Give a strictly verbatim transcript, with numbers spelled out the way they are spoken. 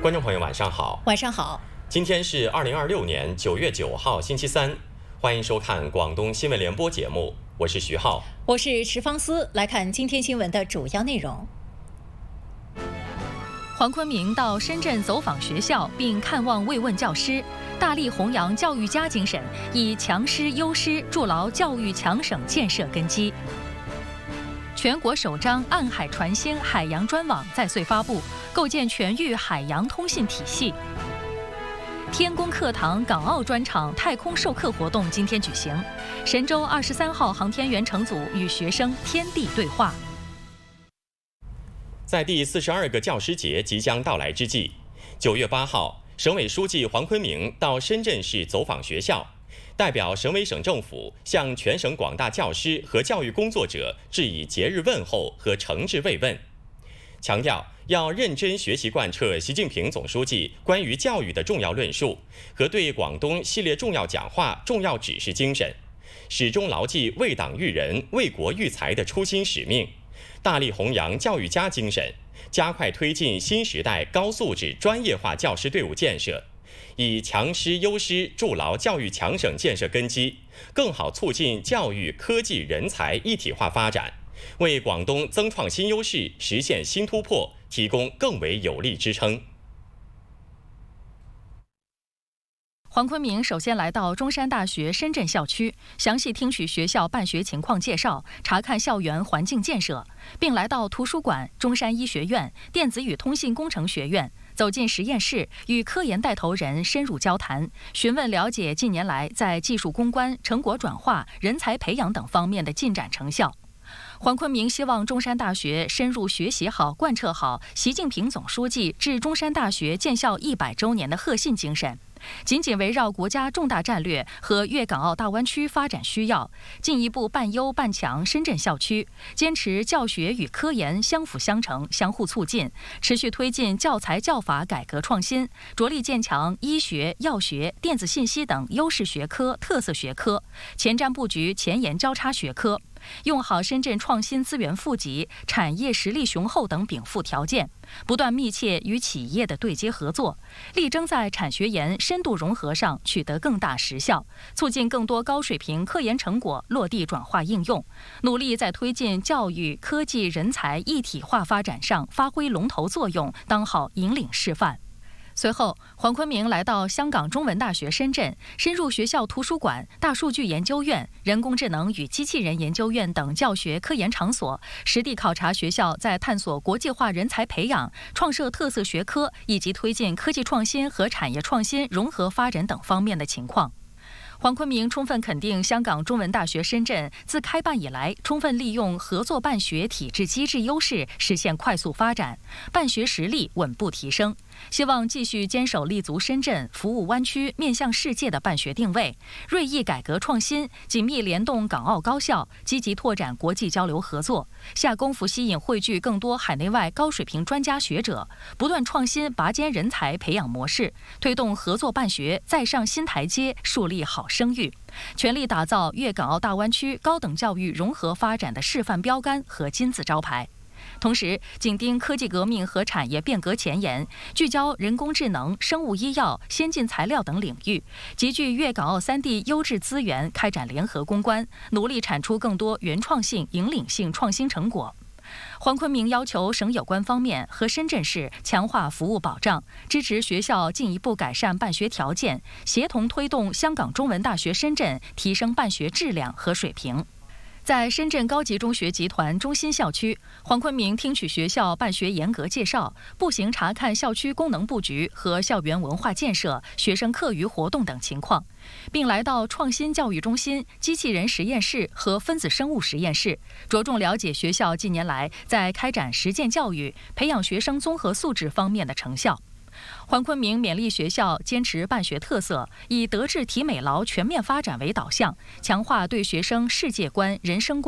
观众朋友，晚上好。 晚上好。 今天是二零二六年九月九号，星期三。欢迎收看广东新闻联播节目，我是徐浩， 我是池方思。来看今天新闻的主要内容。 黄坤明到深圳走访学校并看望慰问教师，大力弘扬教育家精神，以强师优师筑牢教育强省建设根基。全国首张暗海传星海洋专网在穗发布，构建全域海洋通信体系。天宫课堂港澳专场太空授课活动今天举行，神舟二十三号航天员乘组与学生天地对话。 在第四十二个教师节即将到来之际，九月八号，省委书记黄坤明到深圳市走访学校，代表省委省政府向全省广大教师和教育工作者致以节日问候和诚挚慰问，强调要认真学习贯彻习近平总书记关于教育的重要论述和对广东系列重要讲话重要指示精神，始终牢记为党育人、为国育才的初心使命，大力弘扬教育家精神，加快推进新时代高素质专业化教师队伍建设，以强师优师筑牢教育强省建设根基，更好促进教育科技人才一体化发展，为广东增创新优势、实现新突破提供更为有力支撑。 黄坤明首先来到中山大学深圳校区，详细听取学校办学情况介绍，查看校园环境建设，并来到图书馆、中山医学院、电子与通信工程学院，走进实验室，与科研带头人深入交谈，询问了解近年来在技术攻关、成果转化、人才培养等方面的进展成效。黄坤明希望中山大学深入学习好、贯彻好习近平总书记致中山大学建校一百周年的贺信精神，紧紧围绕国家重大战略和粤港澳大湾区发展需要，进一步办优办强深圳校区，坚持教学与科研相辅相成、相互促进，持续推进教材教法改革创新，着力建强医学、药学、电子信息等优势学科、特色学科，前瞻布局前沿交叉学科，用好深圳创新资源富集、产业实力雄厚等禀赋条件，不断密切与企业的对接合作，力争在产学研深度融合上取得更大实效，促进更多高水平科研成果落地转化应用，努力在推进教育、科技、人才一体化发展上发挥龙头作用，当好引领示范。随后，黄坤明来到香港中文大学深圳，深入学校图书馆、大数据研究院、人工智能与机器人研究院等教学科研场所，实地考察学校在探索国际化人才培养、创设特色学科以及推进科技创新和产业创新融合发展等方面的情况。黄坤明充分肯定香港中文大学深圳自开办以来，充分利用合作办学体制机制优势，实现快速发展，办学实力稳步提升。希望继续坚守立足深圳、服务湾区、面向世界的办学定位，锐意改革创新，紧密联动港澳高校，积极拓展国际交流合作，下功夫吸引汇聚更多海内外高水平专家学者，不断创新拔尖人才培养模式，推动合作办学再上新台阶，树立好声誉，全力打造粤港澳大湾区高等教育融合发展的示范标杆和金字招牌。同时，紧盯科技革命和产业变革前沿，聚焦人工智能、生物医药、先进材料等领域，集聚粤港澳三地优质资源，开展联合攻关，努力产出更多原创性、引领性创新成果。黄坤明要求省有关方面和深圳市强化服务保障，支持学校进一步改善办学条件，协同推动香港中文大学深圳提升办学质量和水平。在深圳高级中学集团中心校区，黄坤明听取学校办学严格介绍，步行查看校区功能布局和校园文化建设、学生课余活动等情况，并来到创新教育中心、机器人实验室和分子生物实验室，着重了解学校近年来在开展实践教育、培养学生综合素质方面的成效。黄坤明勉励学校坚持办学特色，以德智体美劳全面发展为导向，强化对学生世界观、人生观